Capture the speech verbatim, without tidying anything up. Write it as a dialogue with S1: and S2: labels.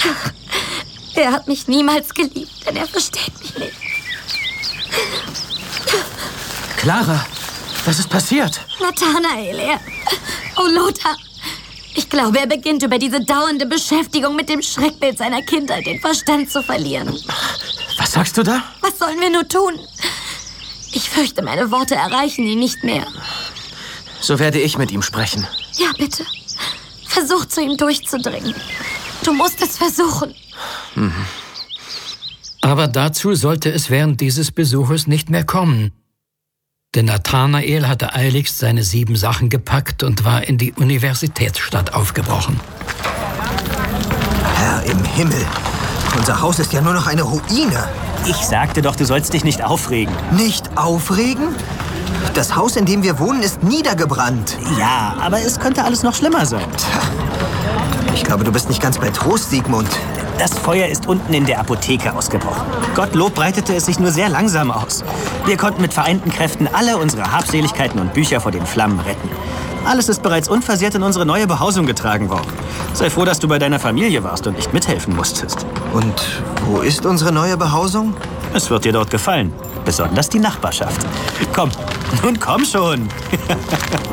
S1: Er hat mich niemals geliebt, denn er versteht mich nicht.
S2: Clara, was ist passiert?
S1: Nathanael, er... Oh, Lothar. Ich glaube, er beginnt über diese dauernde Beschäftigung mit dem Schreckbild seiner Kindheit den Verstand zu verlieren.
S2: Was sagst du da?
S1: Was sollen wir nur tun? Ich fürchte, meine Worte erreichen ihn nicht mehr.
S2: So werde ich mit ihm sprechen.
S1: Ja, bitte. Versuch, zu ihm durchzudringen. Du musst es versuchen.
S2: Mhm.
S3: Aber dazu sollte es während dieses Besuches nicht mehr kommen. Denn Nathanael hatte eiligst seine sieben Sachen gepackt und war in die Universitätsstadt aufgebrochen.
S4: Herr im Himmel, unser Haus ist ja nur noch eine Ruine.
S5: Ich sagte doch, du sollst dich nicht aufregen.
S4: Nicht aufregen? Das Haus, in dem wir wohnen, ist niedergebrannt.
S5: Ja, aber es könnte alles noch schlimmer sein.
S4: Ich glaube, du bist nicht ganz bei Trost, Sigmund.
S5: Das Feuer ist unten in der Apotheke ausgebrochen. Gottlob breitete es sich nur sehr langsam aus. Wir konnten mit vereinten Kräften alle unsere Habseligkeiten und Bücher vor den Flammen retten. Alles ist bereits unversehrt in unsere neue Behausung getragen worden. Sei froh, dass du bei deiner Familie warst und nicht mithelfen musstest.
S4: Und wo ist unsere neue Behausung?
S5: Es wird dir dort gefallen. Besonders die Nachbarschaft. Komm, nun komm schon.